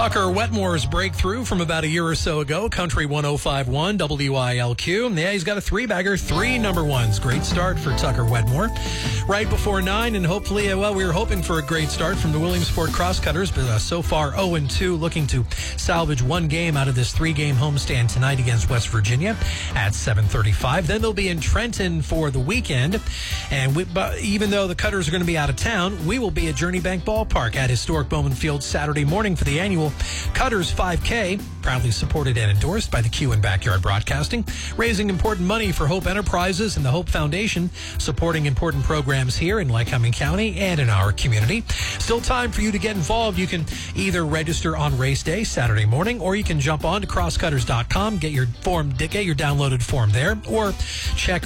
Tucker Wetmore's breakthrough from about a year or so ago, Country 105.1 WILQ. Yeah, he's got a three-bagger, 3 number ones. Great start for Tucker Wetmore. Right before 9, and hopefully, we were hoping for a great start from the Williamsport Crosscutters, but so far 0-2, looking to salvage one game out of this 3-game homestand tonight against West Virginia at 7:35. Then they'll be in Trenton for the weekend, and even though the Cutters are going to be out of town, we will be at Journey Bank Ballpark at historic Bowman Field Saturday morning for the annual Cutters 5K, proudly supported and endorsed by the Q and Backyard Broadcasting, raising important money for Hope Enterprises and the Hope Foundation, supporting important programs here in Lycoming County and in our community. Still time for you to get involved. You can either register on race day Saturday morning, or you can jump on to crosscutters.com, get your downloaded form there, or check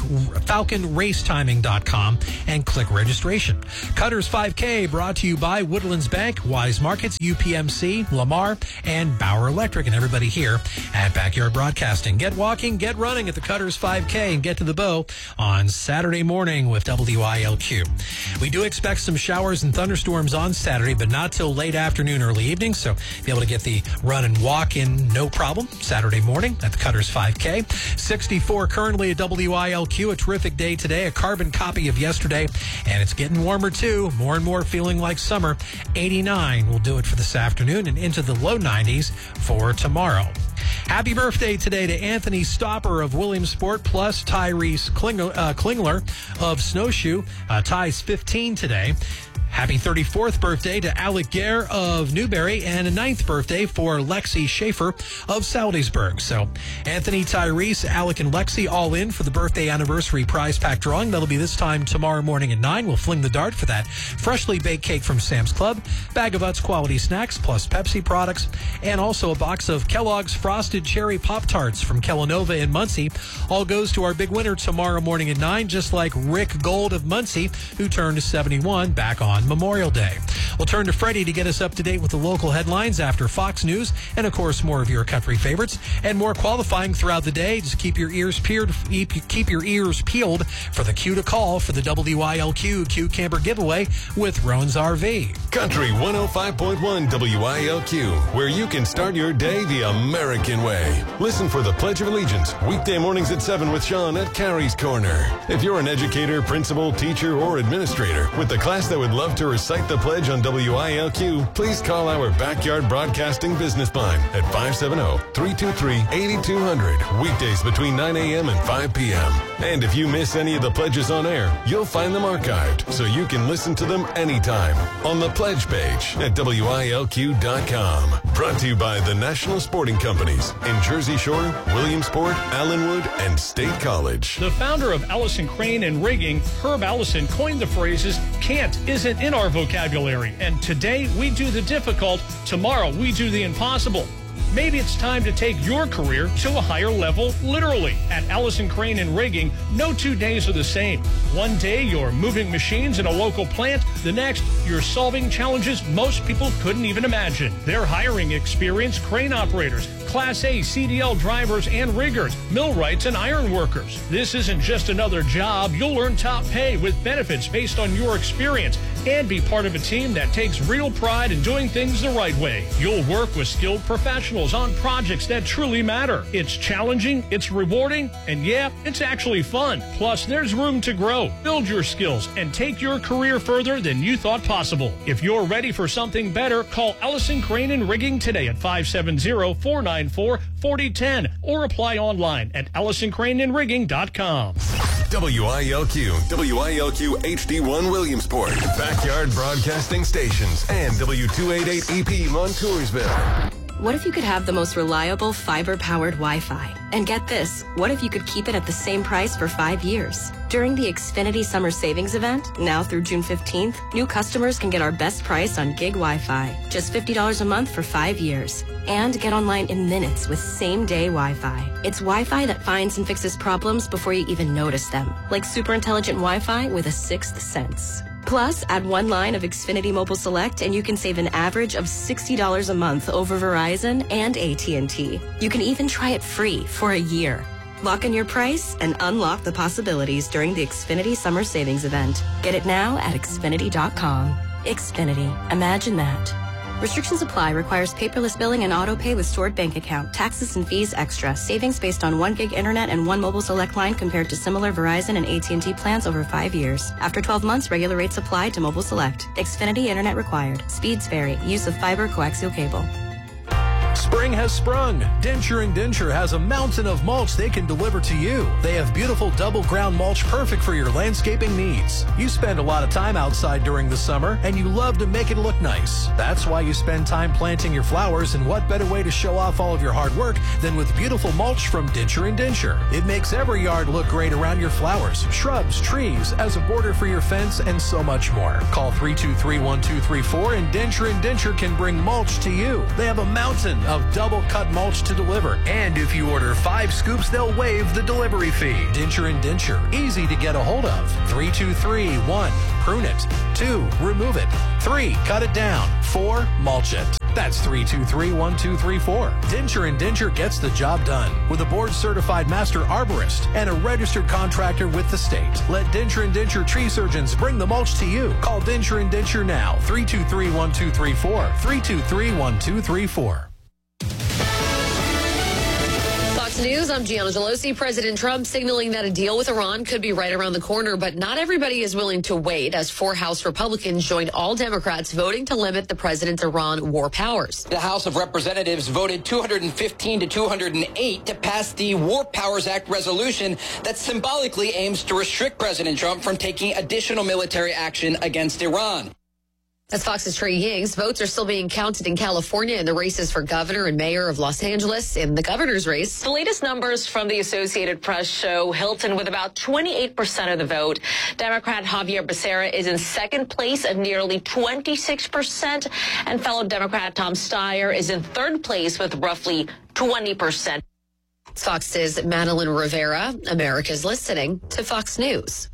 falconracetiming.com and click registration. Cutters 5K brought to you by Woodlands Bank, Wise Markets, UPMC, Lamar, and Bauer Electric, and everybody here at Backyard Broadcasting. Get walking, get running at the Cutters 5K and get to the Bow on Saturday morning with WILQ. We do expect some showers and thunderstorms on Saturday, but not till late afternoon, early evening, so be able to get the run and walk in no problem Saturday morning at the Cutters 5K. 64 currently at WILQ, a terrific day today, a carbon copy of yesterday, and it's getting warmer too, more and more feeling like summer. 89 will do it for this afternoon, and into the low 90s for tomorrow. Happy birthday today to Anthony Stopper of Williamsport, plus Tyrese Klingler of Snowshoe. Ty's 15 today. Happy 34th birthday to Alec Gare of Newberry, and a 9th birthday for Lexi Schaefer of Saldiesburg. So Anthony, Tyrese, Alec, and Lexi all in for the birthday anniversary prize pack drawing. That'll be this time tomorrow morning at 9. We'll fling the dart for that freshly baked cake from Sam's Club, bag of Utz quality snacks plus Pepsi products, and also a box of Kellogg's Frosted Cherry Pop-Tarts from Kellanova in Muncie. All goes to our big winner tomorrow morning at 9, just like Rick Gold of Muncie, who turned 71 back on Memorial Day. We'll turn to Freddie to get us up to date with the local headlines after Fox News, and of course more of your country favorites and more qualifying throughout the day. Just keep your ears peeled for the Q to call for the WILQ Q Camper giveaway with Roan's RV. Country 105.1 WILQ, where you can start your day the American way. Listen for the Pledge of Allegiance weekday mornings at 7 with Sean at Carrie's Corner. If you're an educator, principal, teacher, or administrator with the class that would love to recite the pledge on WILQ, please call our Backyard Broadcasting business line at 570-323-8200, weekdays between 9 a.m. and 5 p.m. And if you miss any of the pledges on air, you'll find them archived so you can listen to them anytime on the pledge page at WILQ.com. Brought to you by the National Sporting Companies in Jersey Shore, Williamsport, Allenwood, and State College. The founder of Allison Crane and Rigging, Herb Allison, coined the phrases, "can't isn't in our vocabulary, and today we do the difficult, tomorrow we do the impossible." Maybe it's time to take your career to a higher level, literally. At Allison Crane and Rigging, no 2 days are the same. One day, you're moving machines in a local plant. The next, you're solving challenges most people couldn't even imagine. They're hiring experienced crane operators, Class A CDL drivers and riggers, millwrights and iron workers. This isn't just another job. You'll earn top pay with benefits based on your experience and be part of a team that takes real pride in doing things the right way. You'll work with skilled professionals on projects that truly matter. It's challenging, it's rewarding, and yeah, it's actually fun. Plus, there's room to grow, build your skills, and take your career further than you thought possible. If you're ready for something better, call Allison Crane and Rigging today at 570-494-4010 or apply online at AllisonCraneandRigging.com. WILQ HD1 Williamsport, Backyard Broadcasting Stations, and W288EP Montoursville. What if you could have the most reliable fiber-powered Wi-Fi? And get this, what if you could keep it at the same price for 5 years? During the Xfinity Summer Savings Event, now through June 15th, new customers can get our best price on gig Wi-Fi. Just $50 a month for 5 years. And get online in minutes with same-day Wi-Fi. It's Wi-Fi that finds and fixes problems before you even notice them. Like super intelligent Wi-Fi with a sixth sense. Plus, add one line of Xfinity Mobile Select and you can save an average of $60 a month over Verizon and AT&T. You can even try it free for a year. Lock in your price and unlock the possibilities during the Xfinity Summer Savings Event. Get it now at Xfinity.com. Xfinity. Imagine that. Restrictions apply. Requires paperless billing and auto pay with stored bank account. Taxes and fees extra. Savings based on 1 gig internet and 1 mobile select line compared to similar Verizon and AT&T plans over 5 years. After 12 months, regular rates apply to mobile select. Xfinity internet required. Speeds vary. Use of fiber coaxial cable. Spring has sprung. Denture & Denture has a mountain of mulch they can deliver to you. They have beautiful double ground mulch perfect for your landscaping needs. You spend a lot of time outside during the summer and you love to make it look nice. That's why you spend time planting your flowers, and what better way to show off all of your hard work than with beautiful mulch from Denture & Denture. It makes every yard look great around your flowers, shrubs, trees, as a border for your fence, and so much more. Call 323-1234 and Denture & Denture can bring mulch to you. They have a mountain of double cut mulch to deliver, and if you order 5 scoops, they'll waive the delivery fee. Denture & Denture, easy to get a hold of. 323-1, prune it. 2, remove it. 3, cut it down. 4, mulch it. That's 323-1234. Denture & Denture gets the job done with a board-certified master arborist and a registered contractor with the state. Let Denture & Denture tree surgeons bring the mulch to you. Call Denture & Denture now. 323-1234. 323-1234. News. I'm Gianna Gelosi. President Trump signaling that a deal with Iran could be right around the corner, but not everybody is willing to wait, as 4 House Republicans joined all Democrats voting to limit the president's Iran war powers. The House of Representatives voted 215 to 208 to pass the War Powers Act resolution that symbolically aims to restrict President Trump from taking additional military action against Iran. That's Fox's Trey Yings. Votes are still being counted in California in the races for governor and mayor of Los Angeles. In the governor's race, the latest numbers from the Associated Press show Hilton with about 28% of the vote. Democrat Javier Becerra is in second place at nearly 26%, and fellow Democrat Tom Steyer is in third place with roughly 20%. Fox's Madeline Rivera. America's listening to Fox News.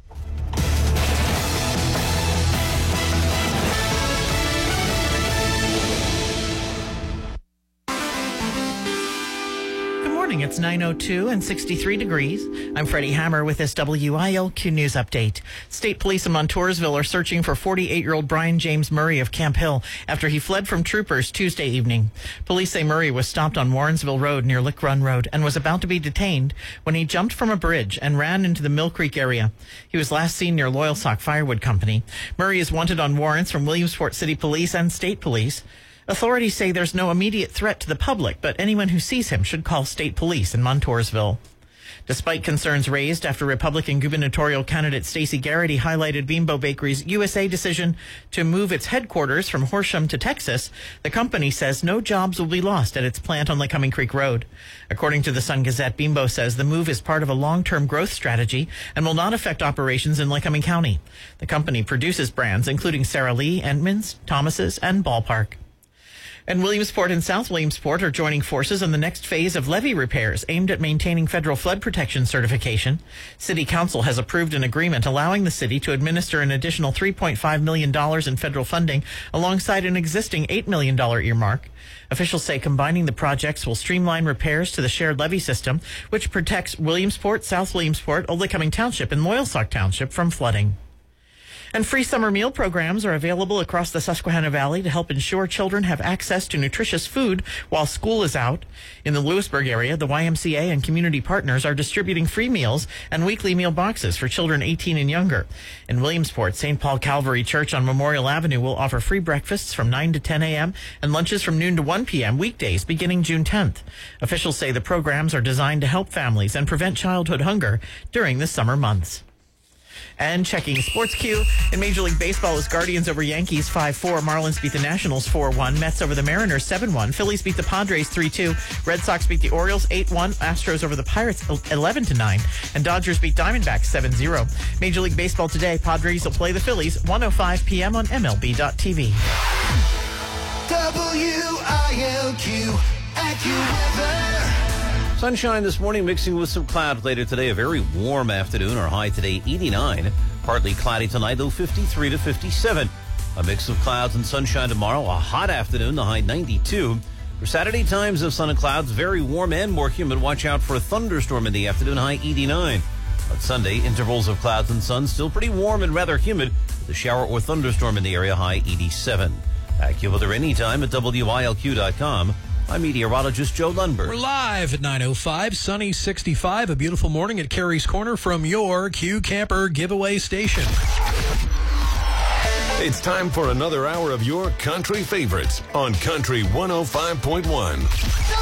It's 9:02 and 63 degrees. I'm Freddie Hammer with this WILQ News Update. State police in Montoursville are searching for 48-year-old Brian James Murray of Camp Hill after he fled from troopers Tuesday evening. Police say Murray was stopped on Warrensville Road near Lick Run Road and was about to be detained when he jumped from a bridge and ran into the Mill Creek area. He was last seen near Loyalsock Firewood Company. Murray is wanted on warrants from Williamsport City Police and State Police. Authorities say there's no immediate threat to the public, but anyone who sees him should call state police in Montoursville. Despite concerns raised after Republican gubernatorial candidate Stacey Garrity highlighted Bimbo Bakery's USA decision to move its headquarters from Horsham to Texas, the company says no jobs will be lost at its plant on Lycoming Creek Road. According to the Sun-Gazette, Bimbo says the move is part of a long-term growth strategy and will not affect operations in Lycoming County. The company produces brands including Sara Lee, Entmans, Thomas's, and Ballpark. And Williamsport and South Williamsport are joining forces on the next phase of levee repairs aimed at maintaining federal flood protection certification. City Council has approved an agreement allowing the city to administer an additional $3.5 million in federal funding alongside an existing $8 million earmark. Officials say combining the projects will streamline repairs to the shared levee system, which protects Williamsport, South Williamsport, Old Lycoming Township, and Loyalsock Township from flooding. And free summer meal programs are available across the Susquehanna Valley to help ensure children have access to nutritious food while school is out. In the Lewisburg area, the YMCA and community partners are distributing free meals and weekly meal boxes for children 18 and younger. In Williamsport, St. Paul Calvary Church on Memorial Avenue will offer free breakfasts from 9 to 10 a.m. and lunches from noon to 1 p.m. weekdays beginning June 10th. Officials say the programs are designed to help families and prevent childhood hunger during the summer months. And checking Sports Q. In Major League Baseball, as Guardians over Yankees 5-4. Marlins beat the Nationals 4-1. Mets over the Mariners 7-1. Phillies beat the Padres 3-2. Red Sox beat the Orioles 8-1. Astros over the Pirates 11-9. And Dodgers beat Diamondbacks 7-0. Major League Baseball today. Padres will play the Phillies 1:05 p.m. on MLB.tv. WILQ AccuWeather. Sunshine this morning mixing with some clouds later today. A very warm afternoon. Our high today 89. Partly cloudy tonight, though 53 to 57. A mix of clouds and sunshine tomorrow. A hot afternoon, the high 92. For Saturday, times of sun and clouds, very warm and more humid. Watch out for a thunderstorm in the afternoon, high 89. On Sunday, intervals of clouds and sun, still pretty warm and rather humid. The shower or thunderstorm in the area, high 87. AccuWeather anytime at WILQ.com. I'm meteorologist Joe Lundberg. We're live at 9:05, sunny 65, a beautiful morning at Carey's Corner from your Q Camper giveaway station. It's time for another hour of your country favorites on Country 105.1.